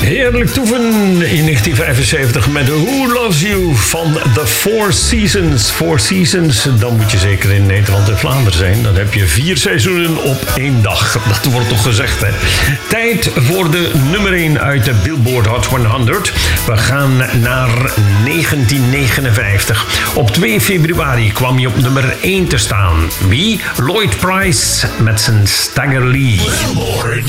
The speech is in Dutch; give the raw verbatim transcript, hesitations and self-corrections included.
Heerlijk toeven in negentien vijfenzeventig met Who Loves You van The Four Seasons. Four Seasons, dan moet je zeker in Nederland en Vlaanderen zijn. Dan heb je vier seizoenen op één dag. Dat wordt toch gezegd, hè? Tijd voor de nummer één uit de Billboard Hot honderd. We gaan naar negentien negenenvijftig. Op twee februari kwam je op nummer één te staan. Wie? Lloyd Price met zijn Stagger Lee.